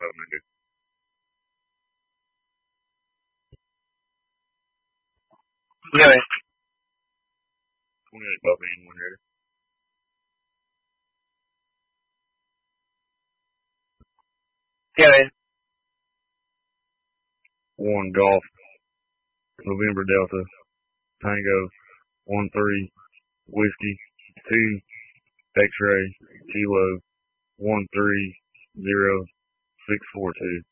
Dígame, 28 Buffy in one here. dígame. 1 Golf, November Delta, Tango, 13, Whiskey, 2, X-Ray, Kilo, 130, 642.